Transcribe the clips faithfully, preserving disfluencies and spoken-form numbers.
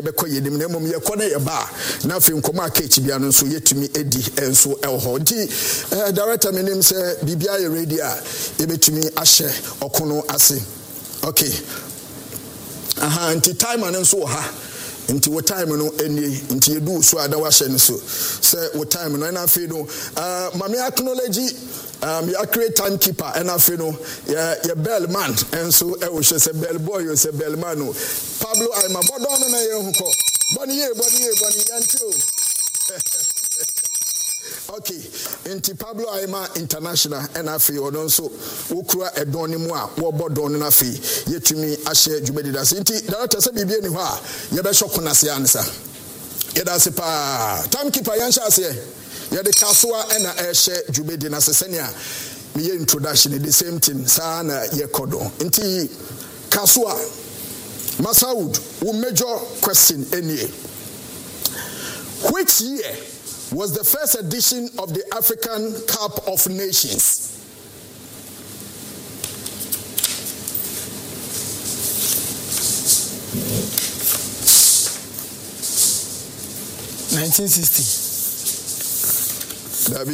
beko yedim na mom ye kona ye ba na fe nkoma akechi bia no nso yetumi edi enso elho di director menim se bibia ye ready a ye betumi ahye okono ase okay aha nti time an nso ha nti wo time no eni nti edu so ada wa hye no so se wo time no na fe no uh mame acknowledge um you create timekeeper and afi no ya ya bell man and so e wo hye se bell boy o se bell man o Pablo Aima bodo no na ye hu ko boni ye boni ye boni yanti o okay enti Pablo Aima International and afi odon so wo kura edon ni mu a wo bodo no na afi yetumi ahye djumedi da enti director se bibie ni ho a ye be shokuna se ansa ye da se pa timekeeper yan sha se ya de kaswa na ehye djumedi na se senia me ye introduction the same thing sa na ye kodo enti kaswa Masoud, who major question any. Which year was the first edition of the African Cup of Nations? nineteen sixty. Dabi.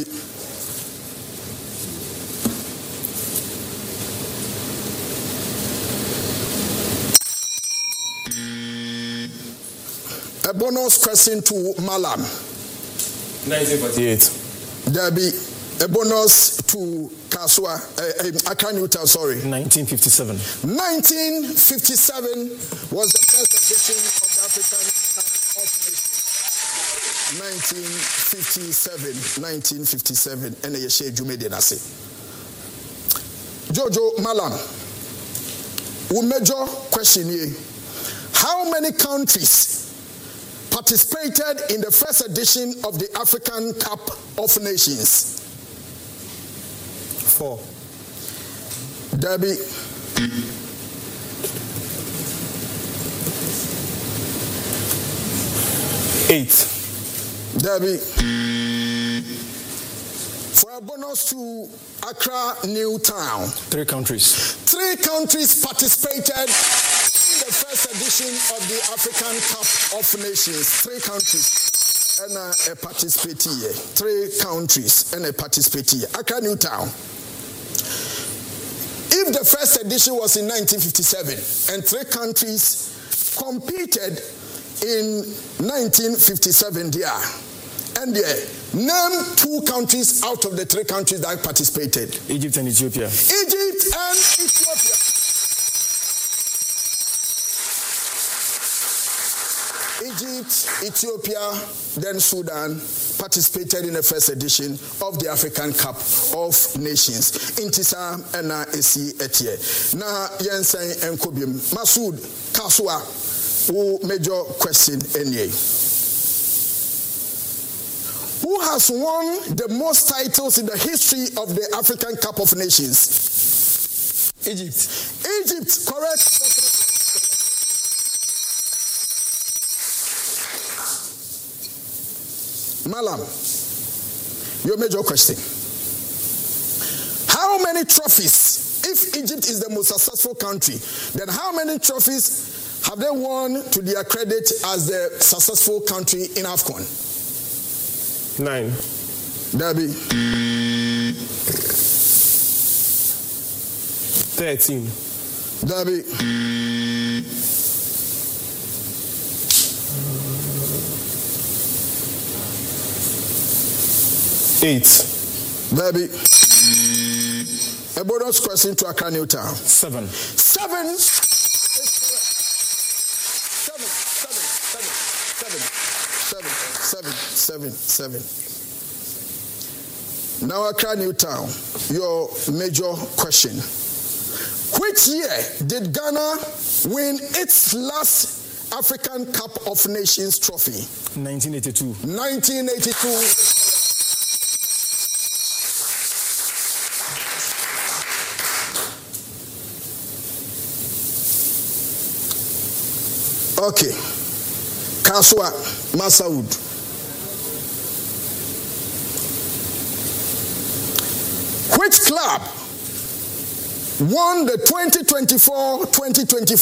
A bonus question to Malam. nineteen forty-eight. Dabi. A bonus to Kaswa. Uh, Accra Newtown, sorry. nineteen fifty-seven. nineteen fifty-seven was the first edition of the African Cup of Nations. nineteen fifty-seven. nineteen fifty-seven. And a yeshe jumedi nasi. Jojo Malam. We major question here. How many countries participated in the first edition of the African Cup of Nations? Four. Debbie. Eight. Debbie. For a bonus to Accra Newtown. Three countries. Three countries participated in the first edition of the African Cup of Nations. Three countries and a participate here. Three countries and a participate here. Accra Newtown. If the first edition was in nineteen fifty-seven and three countries competed in nineteen fifty-seven there, and there, name two countries out of the three countries that participated. Egypt and Ethiopia. Egypt and Ethiopia. Egypt, Ethiopia, then Sudan participated in the first edition of the African Cup of Nations. Intisa ena esi etie. Na yensen enkobim. Masoud Kaswa, who major question enye. Who has won the most titles in the history of the African Cup of Nations? Egypt. Egypt, correct. Malam, your major question. How many trophies, if Egypt is the most successful country, then how many trophies have they won to their credit as the successful country in AFCON? Nine. Debbie. Thirteen. Debbie. Eight. Debbie. A bonus question to Accra Newtown. Seven. Seven is correct. Seven, seven, seven, seven, seven, seven, seven, seven. Now Accra Newtown, your major question. Which year did Ghana win its last African Cup of Nations trophy? nineteen eighty-two. nineteen eighty-two. Okay. Kaswa Masoud. Which club won the twenty twenty-four twenty twenty-five